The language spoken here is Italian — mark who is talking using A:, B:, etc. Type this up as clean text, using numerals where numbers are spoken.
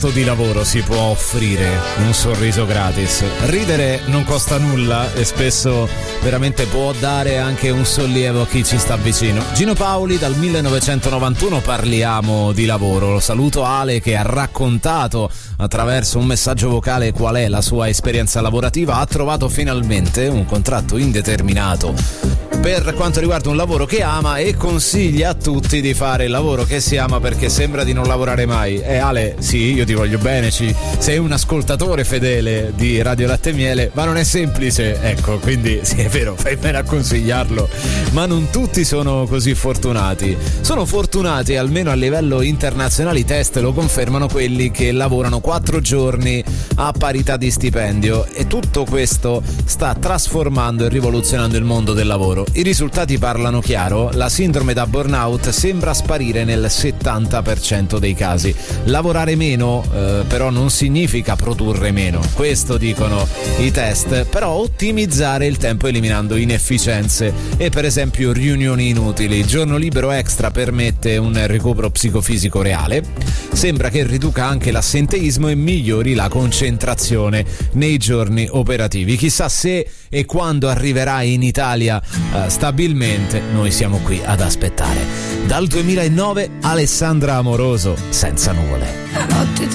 A: di lavoro si può offrire un sorriso gratis. Ridere non costa nulla e spesso veramente può dare anche un sollievo a chi ci sta vicino. Gino Paoli, dal 1991 parliamo di lavoro. Lo saluto Ale, che ha raccontato attraverso un messaggio vocale qual è la sua esperienza lavorativa. Ha trovato finalmente un contratto indeterminato per quanto riguarda un lavoro che ama e consiglia a tutti di fare il lavoro che si ama, perché sembra di non lavorare mai. Ale, sì, io ti voglio bene, sei un ascoltatore fedele di Radio Latte e Miele, ma non è semplice, ecco, quindi sì, è vero, fai bene a consigliarlo, ma non tutti sono così fortunati. Sono fortunati, almeno a livello internazionale, i test lo confermano, quelli che lavorano 4 giorni a parità di stipendio, e tutto questo sta trasformando e rivoluzionando il mondo del lavoro. I risultati parlano chiaro: la sindrome da burnout sembra sparire nel 70% dei casi. Lavorare meno però non significa produrre meno, questo dicono i test, però ottimizzare il tempo eliminando inefficienze e per esempio riunioni inutili. Giorno libero extra permette un recupero psicofisico reale, sembra che riduca anche l'assenteismo e migliori la concentrazione nei giorni operativi. Chissà se e quando arriverà in Italia stabilmente, noi siamo qui ad aspettare. Dal 2009 Alessandra Amoroso, Senza nuvole.